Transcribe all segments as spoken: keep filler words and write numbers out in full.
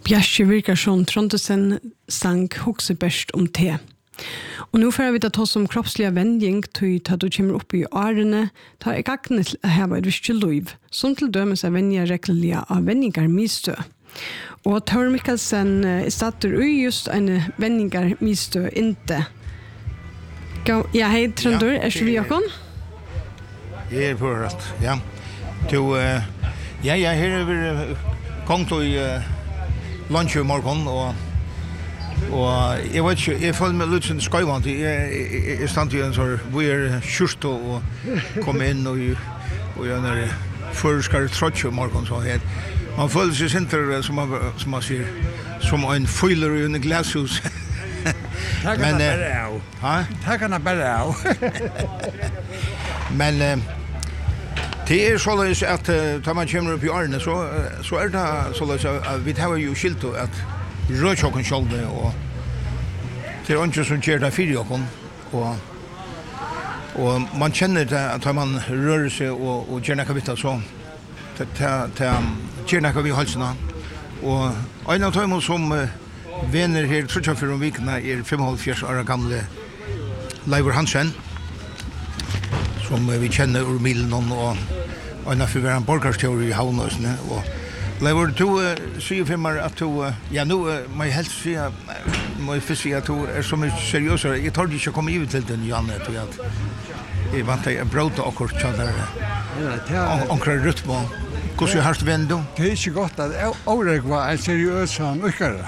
Bjarke Virkarsson Trondesen sang Hokse best om te. Og nå får vi ta oss om kroppslig vending til at du kommer opp i årene, ta i gangen til å heve et virkelig liv, som til dømes av vendinga rekkelig av vendingar mistø. Og Tor Mikkelsen er stater ui just en vendingar mistø inte. Ja, hei Trøndur, er ikke vi akon? Jeg er på rett, ja. To, uh, ja, ja, her er vi kom til uh, lunch i morgen, og og jeg vet ikke, jeg føler meg litt sånn skøyvant. Jeg, jeg, jeg stand i en sånn, hvor jeg kjørte og kom inn og, og jeg er førskere trøtt i morgen, så jeg. Man føler seg sintere, som man, som man sier, som en fyller i en glashus. Takk kan jeg bare av. Hæ? Takk kan jeg bare av. Men uh, det er således at uh, da man kommer opp i årene, så, uh, så er det således at uh, vi har jo skilt at rødtjokken skjolde, og det er ikke som gjør det fire jokken, og, og man kjenner det at man rører seg og, og gjør noe vitt, så det gjør noe vi halsene. Og en av dem som uh, venner her, tror jeg for om vikene, er femoghalvfjerds år gamle Leivor Hansen, som uh, vi kjenner ur Milen, og en av for en borgarstjør i Havnøsene, og Leivor, du uh, sier for meg at du, uh, ja, nå uh, må jeg helst si, uh, må jeg først si at du er så mye seriøsere. Jeg tar ikke å komme i til den, Janne, til at jeg vant deg en bråd akkurat til der omkring rytme. Hvordan har du venn, du? Det er ikke godt at Aurek var en seriøs han ukkere.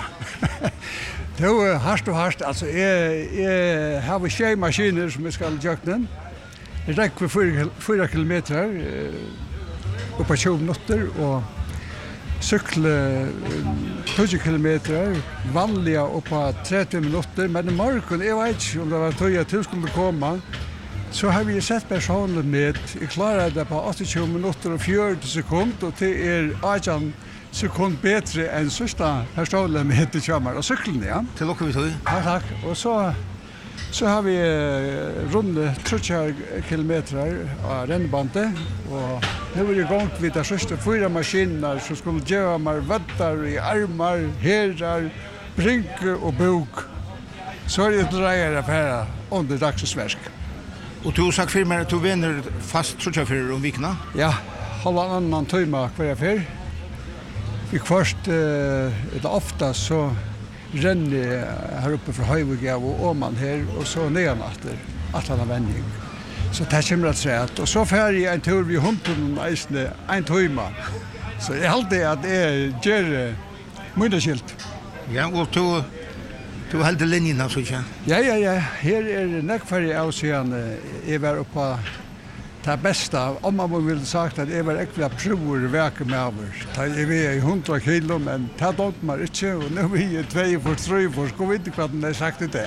Det er hardt og hardt. Altså, jeg, jeg har tjej maskiner som jeg skal gjøre den. Jeg rekker fyra kilometer uh, oppe tjue minutter, og sykle tjue kilometer, vanlige oppe tretti minutter, men i morgen, jeg vet ikke om det var tøy at du skulle komme, så har vi sett personlig med, jeg klarer det på åttiotjue minutter og fjørti sekund, og det er atten sekund bedre enn sørste personlig med til kjømmer og syklen, ja. Til dere vi tog. Ja, takk. Og så, så har vi runde tretti kilometer av rennebandet, og nu er vi i gang med de sørste fyra maskiner som skulle gjøre meg vøtter i armar, herer, brinke og bok. Så er det dreier affæra under dagsverk. Og du har sagt for meg at du venner fast trotjafyrer om vikene? Ja, halva annan tøyma hver affær. I kvart, uh, det ofta så renner jeg her oppe fra Høyvåg og Åman her, og så nedan etter at han har vending. Så det kommer at seg. Og så fer jeg en tur ved hunden og eisene en tøyma. Så jeg halte at jeg gjør myndeskilt. Ja, og du, du helder linjen, altså ikke? Ja, ja, ja. Her er nekkferdig av siden jeg var oppe det beste. Om man ville sagt at jeg var ekkert prøver veke med over. Jeg var i hundra kilo, men det dømte meg ikke. Og nå er jeg tvei for tre for, så vet ikke hva den har sagt det.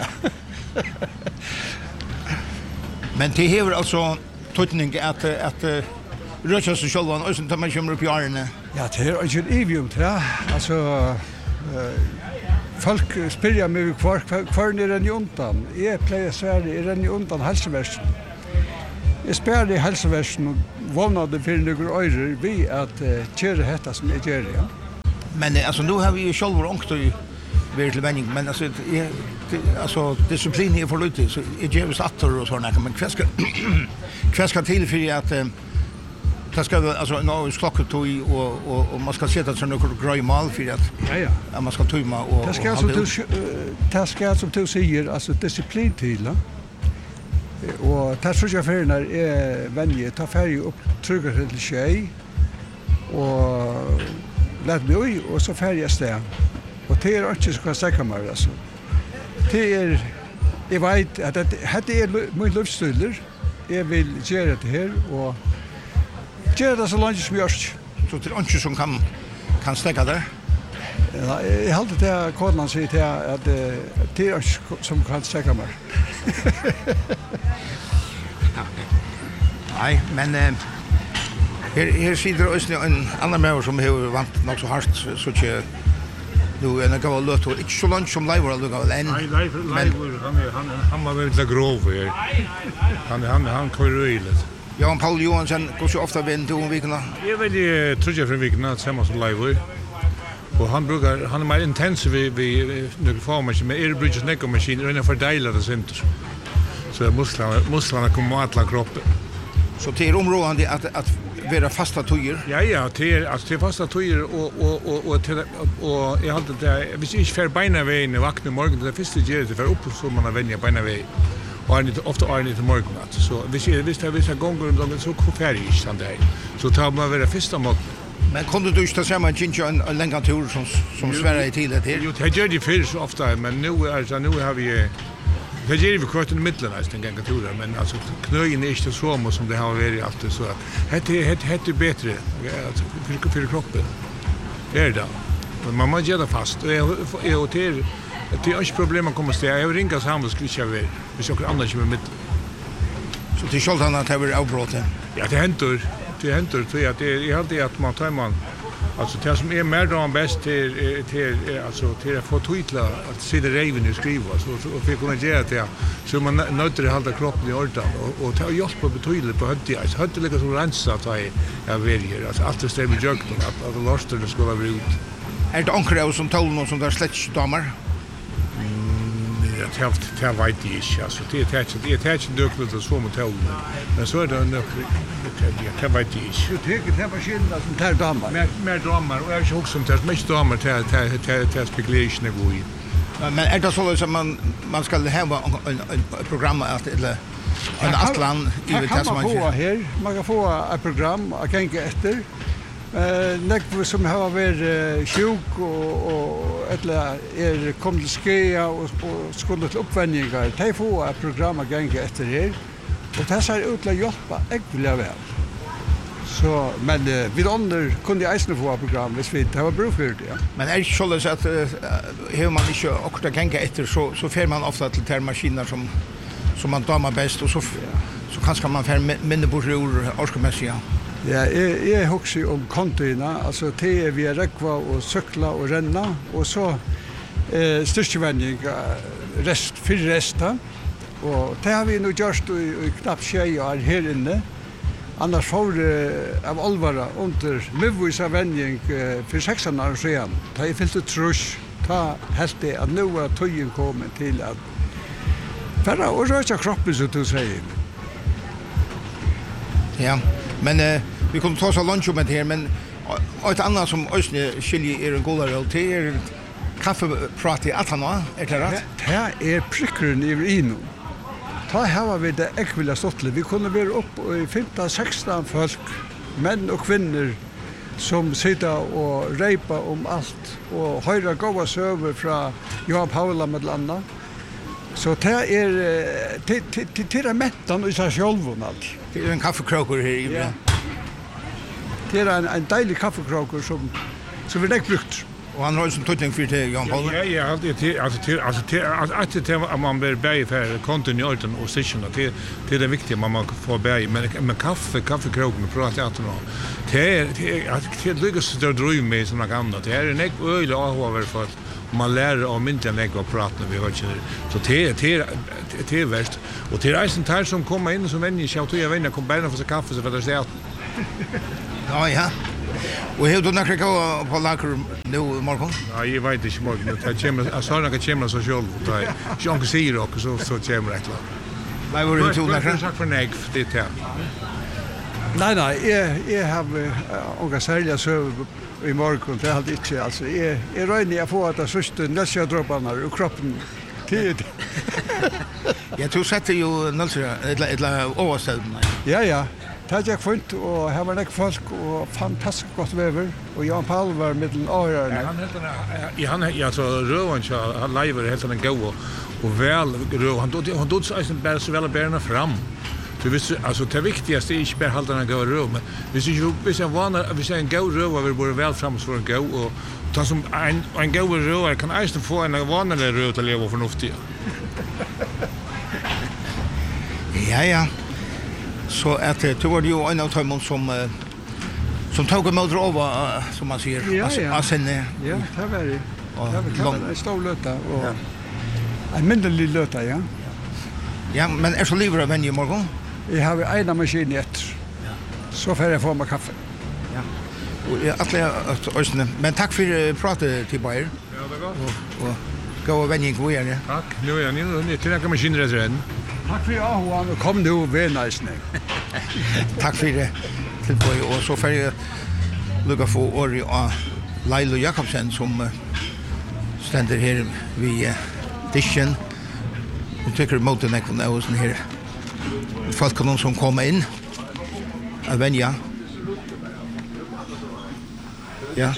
Men det hever altså tøytning at, at uh, rødkjøs og sjølvan, og som man kommer opp i årene? Ja, det er ikke en ivium, ja. Altså, uh, folk spyrer meg hver, hver er den i undan. Jeg pleier svære, er den i undan helseversen. Jeg spør i helseversen og vågner det for noen øyre vi at uh, kjøre dette som jeg gjør, ja. Men uh, altså, nå har vi jo selv ångt å være til vending, men altså, jeg, det, altså disiplin er for lite, så jeg gjør visst atter og sånn, men hva skal, hva skal til for at uh, det skal altså nå klokke tog og, og, og man skal sette sånn noen grøy mal for at, ja, ja. At man skal tøyme og det skal, som du, det skal som du sier, altså disiplin til, ja. Og det tror jeg ferien er vennlig, ta ferie opp trygger til tjej, og lett meg ui, og så ferie sted. Og det er ikke som kan stekke meg, altså. Det er, jeg vet at dette er min livsstyler, jeg vil gjøre det her, og gjøre det så langt som gjørs. Så det er ikke som kan, kan stekke der? Ja, jeg halte det at koden sier til at det er ikke som kan stekke meg. Nei, men uh, her, her sitter også en annen med som har vant nok så hardt, så ikke nu er det gav løt og ikke så langt som Leivor aldri gav enn. Nei, Leivor, han, han, han var veldig grov her. Han, han, han kører øylet. Jan Paul Johansen, hvor så ofte vinner du om vikene? Jeg er veldig trygg for vikene, samme som Leivor. Och han brukar han är mer intensiv vi vi några former med air bridges neck maskin och en fördelare det inte. Så musklerna musklerna kommer att la kroppen. Så det är områdande att att vara fasta tojer. Ja ja, det är alltså det är fasta tojer och och och och till och jag hade det vi ser för beina vägen vakna morgon det första ger det för upp så man vänja beina väg. Och är inte ofta är inte morgon så vi ser visst vi ska gånger och de så färdig sant det. Så tar man väl första morgon. Men kunde du inte säga man inte en, en längre tur som som Sverige till det här? Jo, det gör det för så ofta men nu alltså nu har vi det gör vi kort i mitten nästan gånger turer men alltså knöjen är inte så mycket som det har varit alltid så att det det det är bättre alltså för för kroppen. Det är det. Men man måste göra fast och jag och till det är inte problem att komma stäa. Jag ringer samman skulle jag väl. Vi ska andra som med. Så det skall han att ha varit avbrottet. Ja, det händer. Det händer så att det är alltid att man tar man alltså det som är mer då bäst till till alltså till att få titla att se det reven och skriva så och fick kunna göra det så man nöter hålla kroppen i ordning och och ta hjälp på betydligt på hönt alltså hönt lika som rensa att jag väljer alltså allt det stämmer jag att att loster det skulle vara ut. Är det ankrar som tål någon som där släts damer? Det har det har varit det alltså det är tätt det är tätt duktigt att så mot tål men så är det nog det kan vara det. Du tycker det var skillnad som tar damer. Mer mer damer och jag är också som tar mest damer till till till till spekulation och vi. Men är det så att man man ska ha ett program att eller en Atlant i det som man får här man kan få ett program att gänga efter. Eh näck som har varit sjuk och och eller är kom till skäa och skulle till uppvändningar. De får ett program att gänga efter här. Och det ser ut att hjälpa äggvilja väl. Så, men uh, vi andra kunde eisne få ett program hvis vi det var bruk för det. Ja. Men är det så att uh, hur man inte också gänga efter så så får man ofta till ter maskiner som som man damer bäst och så ja. Så kanske man får mindre borror orskamässiga. Ja, jag jag huxar om kontorna, alltså te vi är räkva och cykla och renna och så eh styrkevänning rest för resta. Och det har vi nu gjort i, i knappt tjej år här inne. Annars får uh, av allvara under muvvisa vänjning uh, för sexan år sedan. Ta i fyllt trus, ta helt det att nu är tøyen kommer till att färra och röka kroppen så du säger. Ja, men uh, vi kommer ta oss lunch med här men ett annat som ösne skiljer är en goda roll till kaffeprat i Atlant, är det rätt? Det är prickren i innom. Ta har vi det ekvilla stottle. Vi kunde vara upp i femton sexton folk, män och kvinnor som sitter och reipa om allt och höra goda söver från Johan Paula med landa. Så det är till till till mättan och så självon allt. Det är en kaffekroker här i. Ja. Det är en en deilig kaffekroker som som vi lägger brukt. Och han har ju som tutning för det Jan Paul. Ja, ja, alltid till alltså till alltså till att det att man blir bäj för kontinuitet och session och det det är det viktiga man man får bäj men med kaffe kaffekroken och prata att nå. Det är det att det lyckas det dröm med som något annat. Det är en ek öl och har väl för att man lär av inte en ek att prata vi har inte så det det det är värst och till reisen tar som kommer in som vänner jag tror jag vänner kommer bara för sig kaffe så för det är Ja ja. Och hur då när jag går på lager nu morgon? Ja, jag vet inte morgon. Det kommer jag sa några kommer så själv då. Jag kan se det också så så kommer det klart. Vad var det till när jag sagt för nej det här. Nej nej, jag jag har några sälja så i morgon det hade inte alltså jag jag rör jag får att det sista nästa dropparna ur kroppen tid. Jag tror sätter ju nolsra eller eller överställna. Ja ja. Det gick fint och här var det folk och fantastiskt gott väder och Jan Paul var mellan åren. Han helt han ja så rövan så han lever helt en gå och väl röv han då han då så är bara så väl bärna fram. Du visst alltså det viktigaste är inte bara hålla den gå röv men vi ju vi sen vana vi sen gå röv vi borde väl fram för en gå och ta som en en gå röv kan ästen få en vanlig röv att leva förnuftigt. Ja ja. Så att det var ju en av dem som som tog emot över som man säger alltså alltså ja det var det. Det var en stor löta och en mindre löta ja. Ja, men är så livre vän i morgon? Jag har en maskin i ett. Ja. Så får jag få mig kaffe. Ja. Och jag att ösnen. Men tack för pratet till Bayer. Ja, det går. Och och gå och vänja gå igen. Tack. Nu är ni nu till den maskinen redan. Takk for ja, og kom nu ved næsne. Tack för det. Till Bayer och så för jag lukka få Ori och Lailo Jakobsen som uh, ständer här vid uh, dischen. Och tycker emot den ekon av oss här. Folk kan som kommer in. Av vänja. Ja.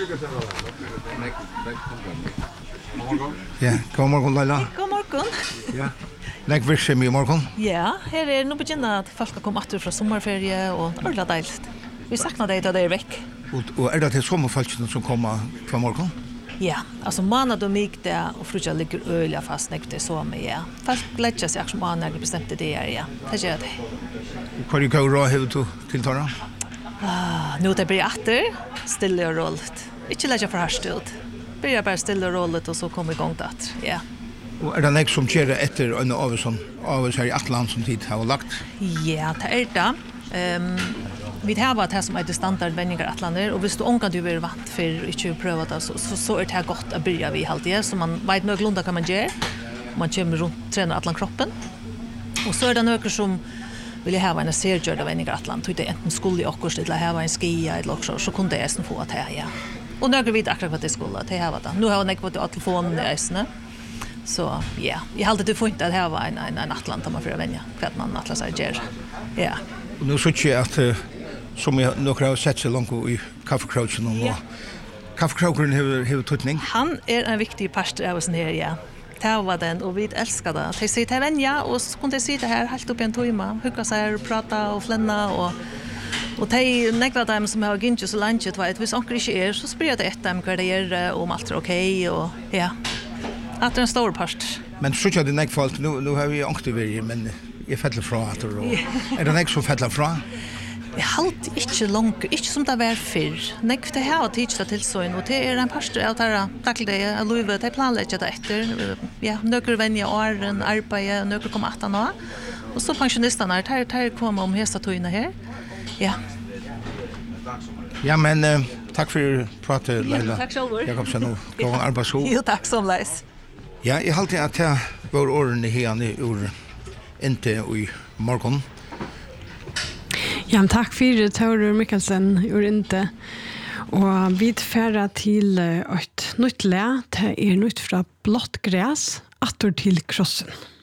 Ja, god morgon Laila. God morgon. Ja. Nek virksam i morgon. Ja, her er nu begynner at folk skal komme atter fra sommerferie og ordentlig deilt. Vi saknar deg da det er vekk. Och och är det till sommarfolket som kommer från morgon? Ja, alltså månad och migdag och frutja ligger öliga fast när det så med ja. Folk lägger sig också månad när bestämde det är ja. Det gör det. Vad du går rå hur du till Tara? Ah, nu det blir åter stilla och rollt. Inte lägga för harst ut. Börja bara stilla och rollt och så kommer igång det. Ja. Och är det något som sker efter en av sån av så här i Atlant som tid har lagt? Ja, det är det. Ehm vi har varit här som är standardvänningar Atlander och visst du ångan du vill vant för inte pröva det så så så är det gott att börja vi alltid så man vet någorlunda kan man göra. Man kommer runt tränar Atlant kroppen. Och så är det några som vill ha en sergör av vänningar Atlant så det enten skulle jag också till ha en skia eller också så kunde jag få att här ja. Och några vet akkurat vad det skulle att ha det. Nu har jag nekvat att telefonen är snä. Så ja, jag hade det fint att ha var en en, en Atlant man för att vänja för att man Atlas är ger. Ja. Och nu så tjej att som jag några har sett så långt i kaffekroken och Ja. kaffekroken har har tutning. Han är en viktig pastor av oss här, ja. Det var den, och vi älskar det. De säger till vänja, och så kunde de sitta här helt upp i en timme, hugga sig och prata och flänna, och och de nekva dem som har gynt så länge, att hvis onker ikke er, så spyr jeg det etter dem hva det gjør, om alt er okej, og ja. At det er en stor part. Men så tjej det nek folk nu nu har vi onkt över men jag fettlar fra att och är det nek som fettlar fra? Jeg halt ikke langt, ikke som det var før. Nekv det her og tids det til sånn, og det er en pastor av det takkel det er løyve, det planlegger det etter. Ja, nøkker venner åren, arbeid, nøkker kommer etter nå. Og så pensjonistene, det er kommer om hesta tøyene her. Ja. Ja, men uh, tack för pratet Laila. Takk selv. Jakobsen och gå en arbetsro. Jo, takk som leis. Ja, jag halte att jag var åren i henne ur inte i morgon. Ja, men takk for Tore Mikkelsen, gjorde inte. Og vi færre til et nytt le, det er nytt fra blått græs, atter til krossen.